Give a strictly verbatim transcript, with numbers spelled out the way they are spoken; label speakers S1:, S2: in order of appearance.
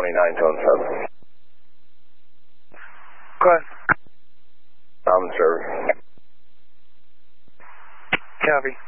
S1: twenty-nine tone seven.
S2: Go ahead.
S1: I'm in service.
S2: Copy.